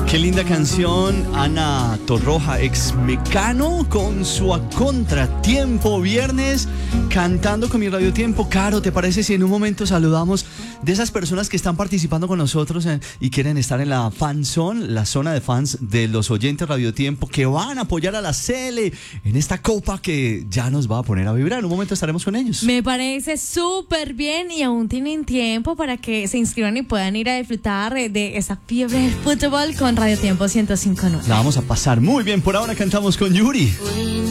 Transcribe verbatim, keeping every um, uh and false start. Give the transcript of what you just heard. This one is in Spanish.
Qué linda canción, Ana Torroja, ex Mecano, con su A Contratiempo viernes, cantando con mi Radio Tiempo. Caro, ¿te parece si en un momento saludamos de esas personas que están participando con nosotros eh, y quieren estar en la fan zone, la zona de fans de los oyentes Radio Tiempo, que van a apoyar a la C L en esta copa que ya nos va a poner a vibrar? En un momento estaremos con ellos. Me parece súper bien y aún tienen tiempo para que se inscriban y puedan ir a disfrutar de esa fiebre del fútbol con Radio Tiempo ciento cinco punto nueve. La vamos a pasar muy bien. Por ahora cantamos con Yuri.